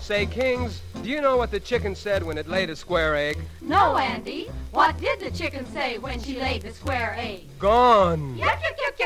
Say, Kings, do you know what the chicken said when it laid a square egg? No, Andy. What did the chicken say when she laid the square egg? Gone. Yuck, yuck, yuck, yuck.